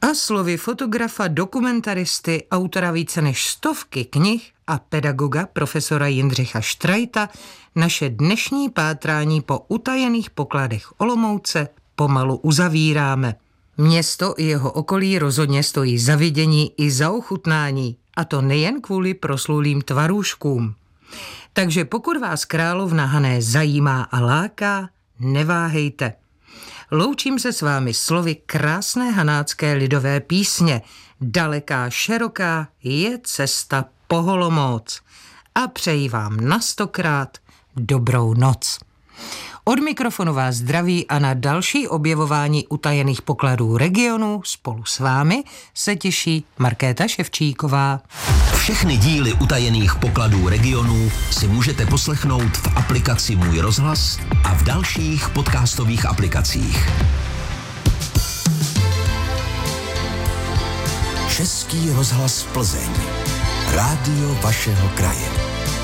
A slovy fotografa, dokumentaristy, autora více než 100 knih a pedagoga profesora Jindřicha Štrajta naše dnešní pátrání po utajených pokladech Olomouce pomalu uzavíráme. Město i jeho okolí rozhodně stojí za vidění i za ochutnání, a to nejen kvůli proslulým tvarůžkům. Takže pokud vás Královna Hané zajímá a láká, neváhejte. Loučím se s vámi slovy krásné hanácké lidové písně Daleká široká je cesta po Olomouc a přeji vám na 100krát dobrou noc. Od mikrofonu vás zdraví a na další objevování utajených pokladů regionu spolu s vámi se těší Markéta Ševčíková. Všechny díly utajených pokladů regionů si můžete poslechnout v aplikaci Můj rozhlas a v dalších podcastových aplikacích. Český rozhlas Plzeň. Rádio vašeho kraje.